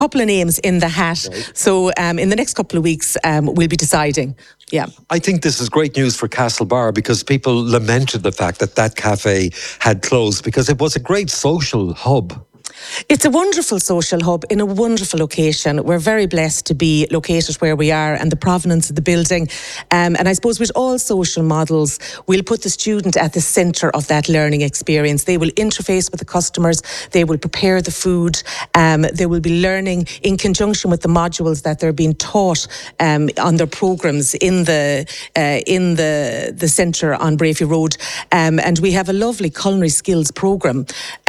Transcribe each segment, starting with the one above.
couple of names in the hat. Right. So in the next couple of weeks, we'll be deciding. Yeah. I think this is great news for Castlebar because people lamented the fact that cafe had closed because it was a great social hub. It's a wonderful social hub in a wonderful location. We're very blessed to be located where we are and the provenance of the building. And I suppose with all social models, we'll put the student at the centre of that learning experience. They will interface with the customers. They will prepare the food. They will be learning in conjunction with the modules that they're being taught on their programmes in the centre on Brafey Road. And we have a lovely culinary skills programme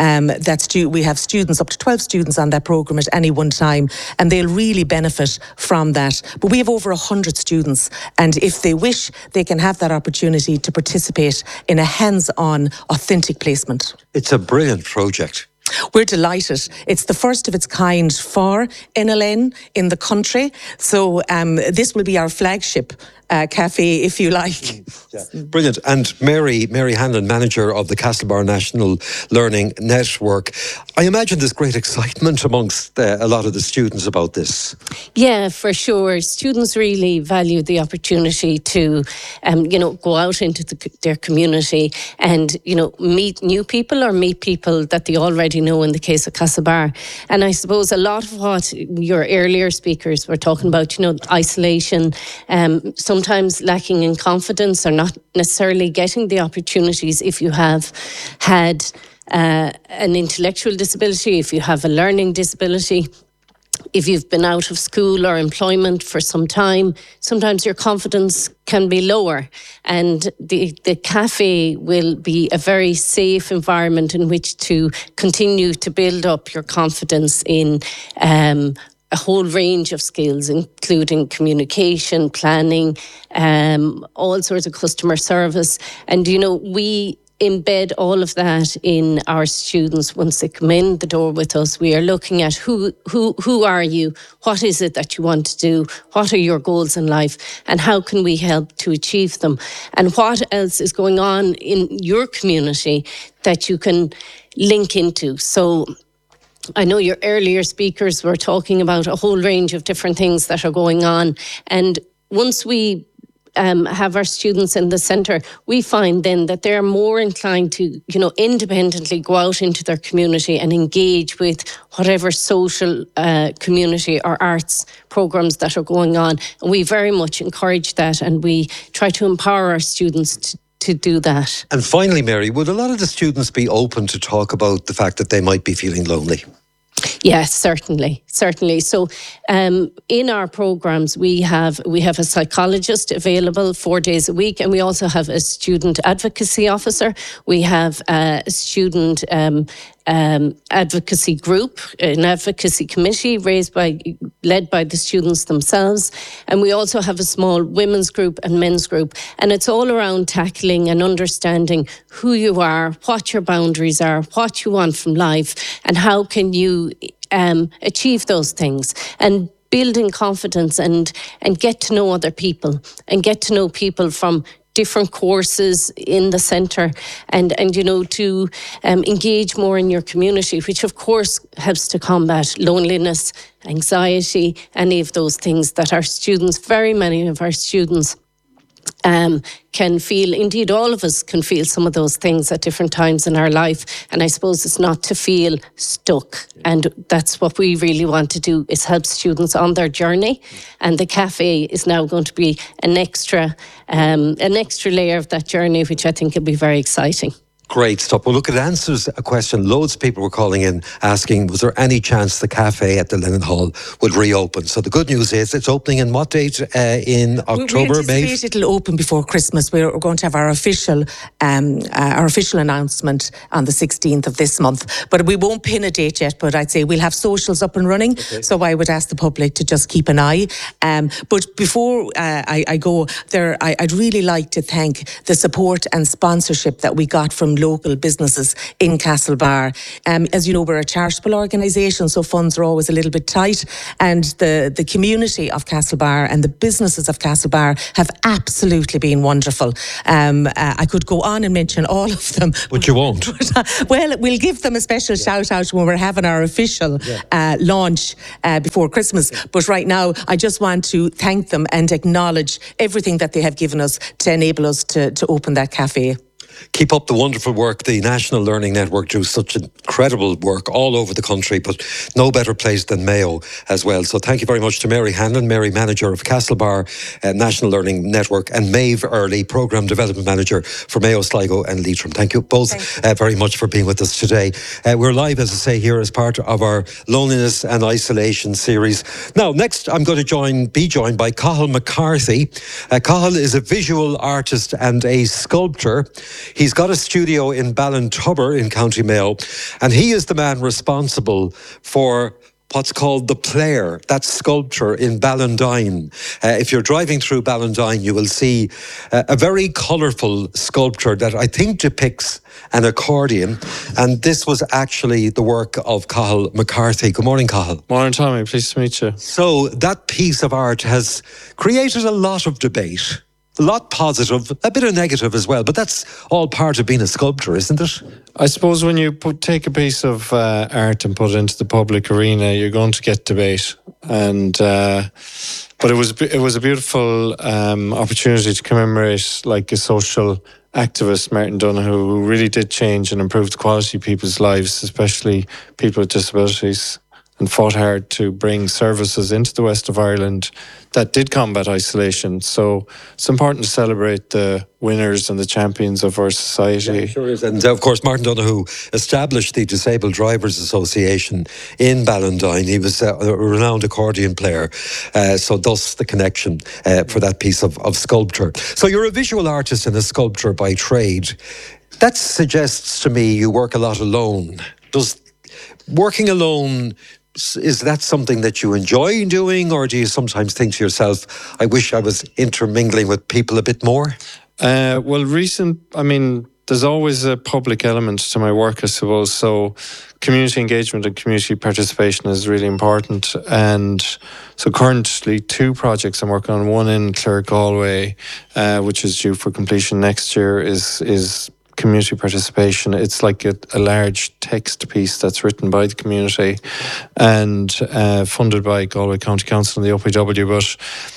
we have students, up to 12 students on that programme at any one time, and they'll really benefit from that. But we have over 100 students, and if they wish, they can have that opportunity to participate in a hands-on, authentic placement. It's a brilliant project. We're delighted. It's the first of its kind for NLN in the country. So this will be our flagship cafe, if you like. Yeah. Brilliant. And Mary Hanlon, manager of the Castlebar National Learning Network. I imagine there's great excitement amongst a lot of the students about this. Yeah, for sure. Students really value the opportunity to, go out into their community and, meet new people or meet people that they already know in the case of Castlebar. And I suppose a lot of what your earlier speakers were talking about, isolation, sometimes lacking in confidence or not necessarily getting the opportunities if you have had an intellectual disability, if you have a learning disability, if you've been out of school or employment for some time, sometimes your confidence can be lower. And the cafe will be a very safe environment in which to continue to build up your confidence in a whole range of skills, including communication, planning, all sorts of customer service. And, we embed all of that in our students once they come in the door with us. We are looking at who are you? What is it that you want to do? What are your goals in life? And how can we help to achieve them? And what else is going on in your community that you can link into? So I know your earlier speakers were talking about a whole range of different things that are going on. And once we have our students in the centre, we find then that they're more inclined to, independently go out into their community and engage with whatever social community or arts programmes that are going on. And we very much encourage that, and we try to empower our students to do that. And finally, Mary, would a lot of the students be open to talk about the fact that they might be feeling lonely? Yes, certainly. So in our programmes, we have a psychologist available 4 days a week, and we also have a student advocacy officer. We have a student advocacy group, an advocacy committee led by the students themselves. And we also have a small women's group and men's group. And it's all around tackling and understanding who you are, what your boundaries are, what you want from life, and how can you achieve those things. And building confidence and get to know other people and get to know people from different courses in the centre and to engage more in your community, which of course helps to combat loneliness, anxiety, any of those things that our students, very many of our students, can feel. Indeed, all of us can feel some of those things at different times in our life. And I suppose it's not to feel stuck. And that's what we really want to do, is help students on their journey. And the cafe is now going to be an extra layer of that journey, which I think will be very exciting. Great stuff. Well, look, it answers a question. Loads of people were calling in asking, was there any chance the cafe at the Lennon Hall would reopen? So the good news is it's opening in what date? In October, May? We anticipate it'll open before Christmas. We're going to have our official announcement on the 16th of this month. But we won't pin a date yet, but I'd say we'll have socials up and running. Okay. So I would ask the public to just keep an eye. But before I go there, I'd really like to thank the support and sponsorship that we got from local businesses in Castlebar. As you know, we're a charitable organisation, so funds are always a little bit tight, and the community of Castlebar and the businesses of Castlebar have absolutely been wonderful. I could go on and mention all of them. But you won't. Well, we'll give them a special shout out when we're having our official launch before Christmas. But right now, I just want to thank them and acknowledge everything that they have given us to enable us to open that cafe. Keep up the wonderful work. The National Learning Network do such incredible work all over the country, but no better place than Mayo as well. So thank you very much to Mary Hanlon, Mary Manager of Castlebar National Learning Network, and Maeve Early, Programme Development Manager for Mayo, Sligo and Leitrim. Thank you both very much for being with us today. We're live, as I say, here as part of our Loneliness and Isolation series. Now, next I'm going to be joined by Cathal McCarthy. Cathal is a visual artist and a sculptor. He's got a studio in Ballintubber in County Mayo, and he is the man responsible for what's called the Player, that sculpture in Ballandine. If you're driving through Ballandine, you will see a very colourful sculpture that I think depicts an accordion, and this was actually the work of Cathal McCarthy. Good morning, Cathal. Morning, Tommy. Pleased to meet you. So that piece of art has created a lot of debate. A lot positive, a bit of negative as well, but that's all part of being a sculptor, isn't it? I suppose when you take a piece of art and put it into the public arena, you're going to get debate. And but it was a beautiful opportunity to commemorate like a social activist, Martin Donoghue, who really did change and improve the quality of people's lives, especially people with disabilities, and fought hard to bring services into the west of Ireland that did combat isolation. So it's important to celebrate the winners and the champions of our society. Yeah, sure is. And of course, Martin Donoghue established the Disabled Drivers Association in Ballandine. He was a renowned accordion player, so thus the connection for that piece of sculpture. So you're a visual artist and a sculptor by trade. That suggests to me you work a lot alone. Does working alone, is that something that you enjoy doing, or do you sometimes think to yourself, I wish I was intermingling with people a bit more? There's always a public element to my work, I suppose. So community engagement and community participation is really important. And so currently 2 projects I'm working on. One in Clare-Galway, which is due for completion next year, is community participation. It's like a large text piece that's written by the community and funded by Galway County Council and the OPW. But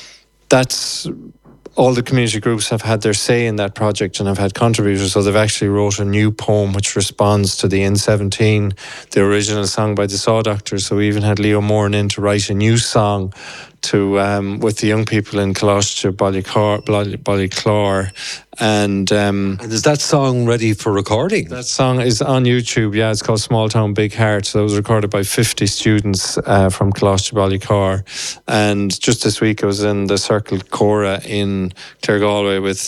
that's all the community groups have had their say in that project and have had contributors. So they've actually wrote a new poem which responds to the N17, the original song by the Saw Doctors. So we even had Leo Moran in to write a new song to with the young people in Coláiste, Ballyclare. And is that song ready for recording? That song is on YouTube. Yeah, it's called Small Town Big Heart. So it was recorded by 50 students from Coláiste, Ballyclare. And just this week I was in the Circle Cora in Clare-Galway with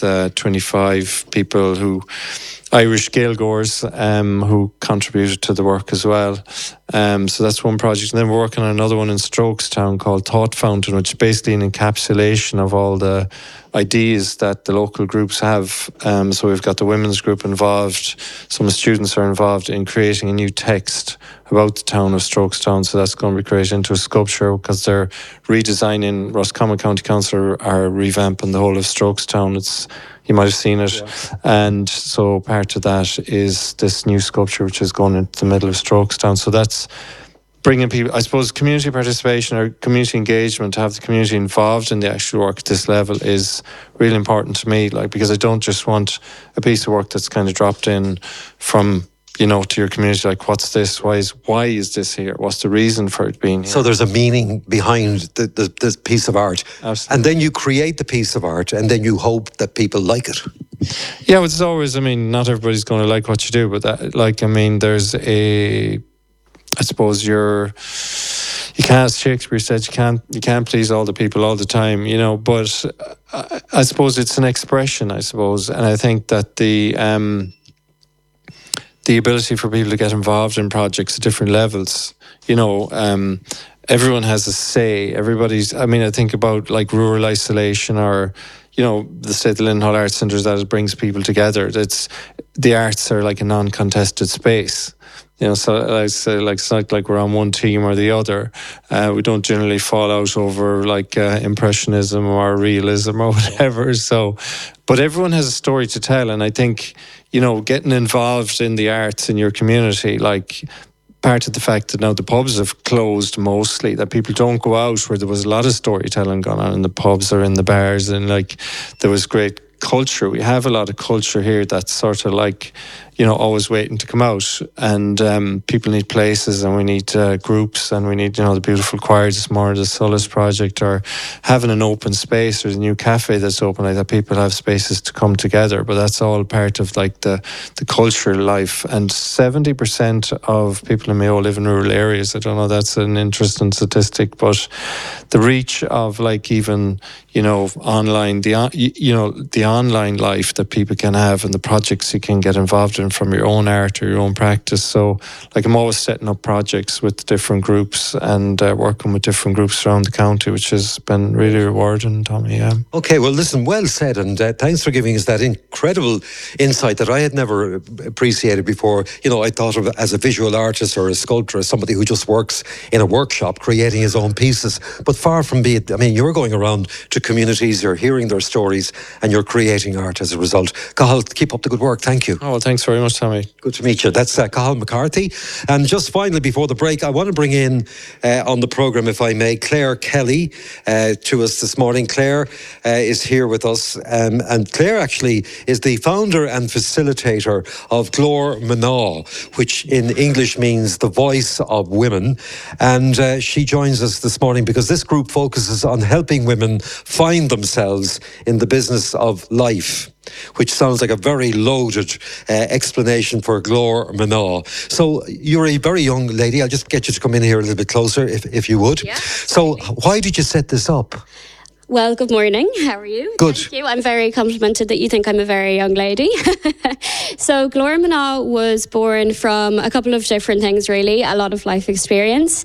25 people Irish Gaeilgeoirs who contributed to the work as well. So that's one project. And then we're working on another one in Strokestown called Thought Fountain, which is basically an encapsulation of all the ideas that the local groups have. So we've got the women's group involved. Some students are involved in creating a new text about the town of Strokestown. So that's going to be created into a sculpture because they're redesigning, Roscommon County Council are revamping the whole of Strokestown. You might have seen it. Yeah. And so part of that is this new sculpture which is going into the middle of Strokestown. So that's bringing people, I suppose, community participation or community engagement, to have the community involved in the actual work at this level is really important to me, because I don't just want a piece of work that's kind of dropped in from, to your community, like, what's this? Why is this here? What's the reason for it being here? So there's a meaning behind this piece of art. Absolutely. And then you create the piece of art and then you hope that people like it. Yeah, it's always, not everybody's going to like what you do, but there's I suppose you can't, as Shakespeare said, you can't please all the people all the time, but I suppose it's an expression, and I think that the ability for people to get involved in projects at different levels, everyone has a say. Everybody's, I think about like rural isolation or, the State of Lindenhall Arts Centre, that it brings people together. The arts are like a non-contested space. So I say, it's not like we're on one team or the other. We don't generally fall out over impressionism or realism or whatever. So, but everyone has a story to tell, and I think getting involved in the arts in your community, part of the fact that now the pubs have closed mostly, that people don't go out where there was a lot of storytelling going on in the pubs or in the bars, and there was great culture. We have a lot of culture here that's sort of always waiting to come out, and people need places, and we need groups, and we need the beautiful choir this morning, the Solace Project, or having an open space. There's a new cafe that's open like that. People have spaces to come together, but that's all part of the cultural life. And 70% of people in Mayo live in rural areas. I don't know, that's an interesting statistic, but the reach of online, the online life that people can have, and the projects you can get involved in from your own art or your own practice. So I'm always setting up projects with different groups and working with different groups around the county, which has been really rewarding, Tommy. Yeah. Okay, well listen, well said, and thanks for giving us that incredible insight that I had never appreciated before. I thought of as a visual artist or a sculptor as somebody who just works in a workshop creating his own pieces, but far from being. You're going around to communities, you're hearing their stories, and you're creating art as a result. Cathal, keep up the good work. Thank you. Oh, well, thanks very much, Tommy. Good to meet you. That's Cathal McCarthy. And just finally, before the break, I want to bring in on the programme, if I may, Claire Kelly to us this morning. Claire is here with us, and Claire actually is the founder and facilitator of Glór Mná, which in English means the voice of women. And she joins us this morning because this group focuses on helping women find themselves in the business of life, which sounds like a very loaded explanation for Glór Mná. So you're a very young lady. I'll just get you to come in here a little bit closer, if you would. Yeah. So why did you set this up? Well, good morning. How are you? Good. Thank you. I'm very complimented that you think I'm a very young lady. So Glór Mná was born from a couple of different things, really, a lot of life experience.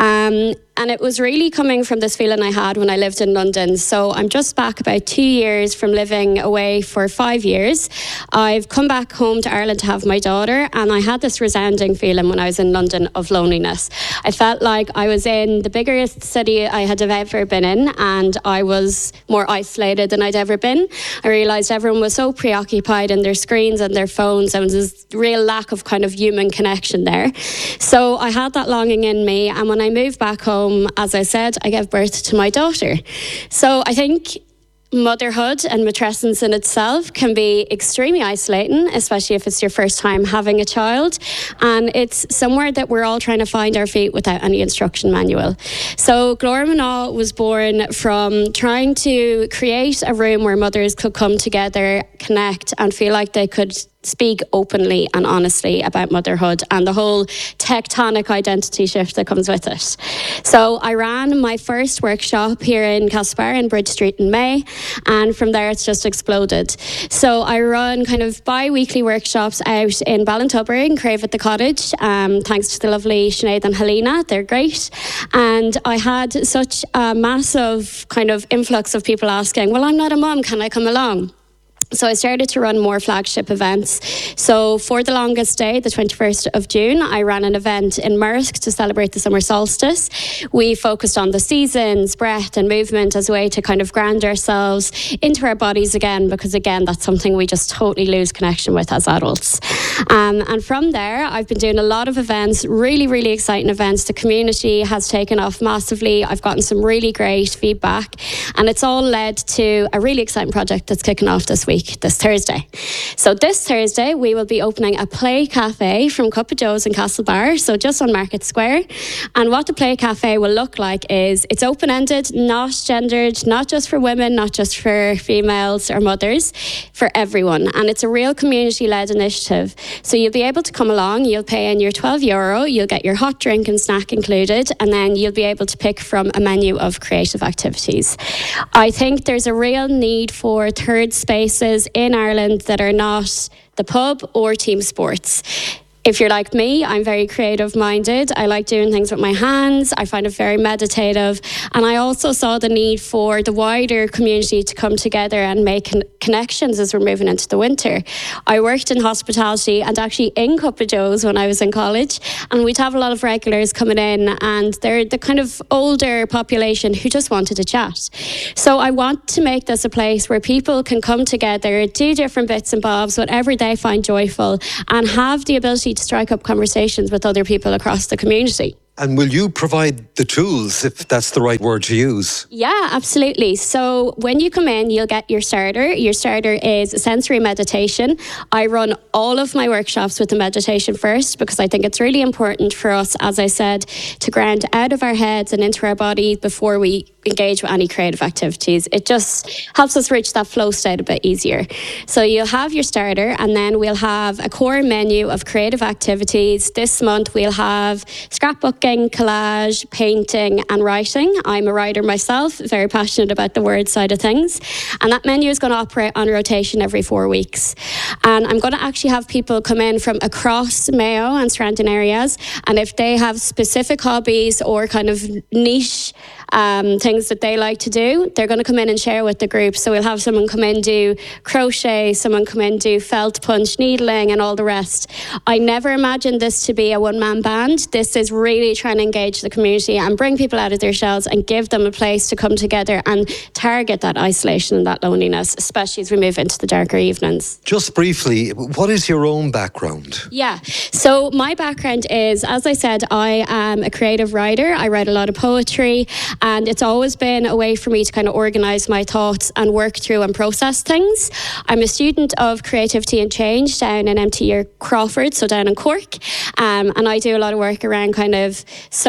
And it was really coming from this feeling I had when I lived in London. So I'm just back about 2 years from living away for 5 years. I've come back home to Ireland to have my daughter, and I had this resounding feeling when I was in London of loneliness. I felt like I was in the biggest city I had ever been in, and I was more isolated than I'd ever been. I realised everyone was so preoccupied in their screens and their phones, and there was this real lack of kind of human connection there. So I had that longing in me, and when I moved back home, as I said, I gave birth to my daughter. So I think motherhood and matrescence in itself can be extremely isolating, especially if it's your first time having a child. And it's somewhere that we're all trying to find our feet without any instruction manual. So Glór Mná was born from trying to create a room where mothers could come together, connect, and feel like they could speak openly and honestly about motherhood and the whole tectonic identity shift that comes with it. So I ran my first workshop here in Castlebar in Bridge Street in May, and from there it's just exploded. So I run kind of bi-weekly workshops out in Ballintubber and Crave at the Cottage, thanks to the lovely Sinead and Helena. They're great. And I had such a massive kind of influx of people asking, well, I'm not a mum, can I come along? So I started to run more flagship events. So for the longest day, the 21st of June, I ran an event in Murrisk to celebrate the summer solstice. We focused on the seasons, breath and movement as a way to kind of ground ourselves into our bodies again, because again, that's something we just totally lose connection with as adults. And from there, I've been doing a lot of events, really, really exciting events. The community has taken off massively. I've gotten some really great feedback, and it's all led to a really exciting project that's kicking off this week. This Thursday. So this Thursday we will be opening a play cafe from Cup of Joe's in Castlebar, so just on Market Square. And what the play cafe will look like is it's open-ended, not gendered, not just for women, not just for females or mothers, for everyone. And it's a real community-led initiative. So you'll be able to come along, you'll pay in your €12, you'll get your hot drink and snack included, and then you'll be able to pick from a menu of creative activities. I think there's a real need for third spaces in Ireland that are not the pub or team sports. If you're like me, I'm very creative minded. I like doing things with my hands. I find it very meditative. And I also saw the need for the wider community to come together and make connections as we're moving into the winter. I worked in hospitality and actually in Cup of Joe's when I was in college. And we'd have a lot of regulars coming in, and they're the kind of older population who just wanted to chat. So I want to make this a place where people can come together, do different bits and bobs, whatever they find joyful, and have the ability to strike up conversations with other people across the community. And will you provide the tools, if that's the right word to use? Yeah, absolutely. So when you come in, you'll get your starter. Your starter is a sensory meditation. I run all of my workshops with the meditation first, because I think it's really important for us, as I said, to ground out of our heads and into our body before we engage with any creative activities. It just helps us reach that flow state a bit easier. So you'll have your starter, and then we'll have a core menu of creative activities. This month we'll have scrapbooking, collage, painting and writing. I'm a writer myself, very passionate about the word side of things. And that menu is going to operate on rotation every 4 weeks. And I'm going to actually have people come in from across Mayo and surrounding areas. And if they have specific hobbies or kind of niche things that they like to do, they're going to come in and share with the group. So we'll have someone come in do crochet, someone come in do felt punch, needling and all the rest. I never imagined this to be a one-man band. This is really trying to engage the community and bring people out of their shells and give them a place to come together and target that isolation and that loneliness, especially as we move into the darker evenings. Just briefly, what is your own background? Yeah, so my background is, as I said, I am a creative writer. I write a lot of poetry, and it's always been a way for me to kind of organise my thoughts and work through and process things. I'm a student of creativity and change down in MTU Crawford, so down in Cork, and I do a lot of work around kind of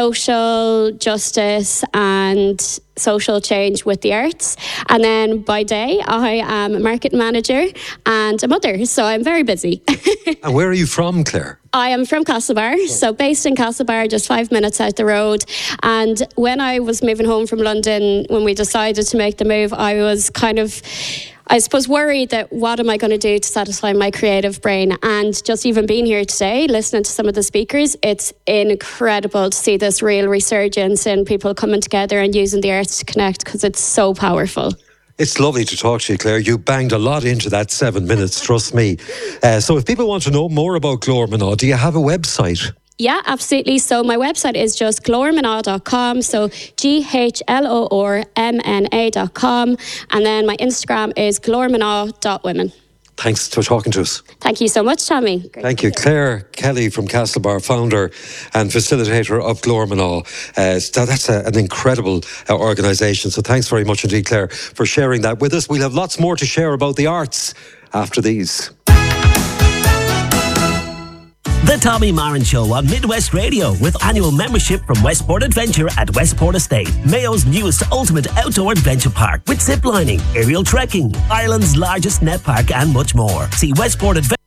social justice and social change with the arts. And then by day, I am a market manager and a mother, so I'm very busy. And where are you from, Claire? I am from Castlebar, so based in Castlebar, just 5 minutes out the road. And when I was moving home from London, when we decided to make the move, I was kind of, I suppose, worried that what am I going to do to satisfy my creative brain? And just even being here today, listening to some of the speakers, it's incredible to see this real resurgence in people coming together and using the arts to connect, because it's so powerful. It's lovely to talk to you, Claire. You banged a lot into that 7 minutes, trust me. So if people want to know more about Glormanaw, do you have a website? Yeah, absolutely. So my website is just glormanaw.com. So GHLORMNA.com. And then my Instagram is glormanaw.women. Thanks for talking to us. Thank you so much, Tommy. Thank you. Claire Kelly from Castlebar, founder and facilitator of Glormanaw. That's an incredible organisation. So thanks very much indeed, Claire, for sharing that with us. We'll have lots more to share about the arts after these. The Tommy Marin Show on Midwest Radio, with annual membership from Westport Adventure at Westport Estate, Mayo's newest ultimate outdoor adventure park, with ziplining, aerial trekking, Ireland's largest net park and much more. See Westport Adventure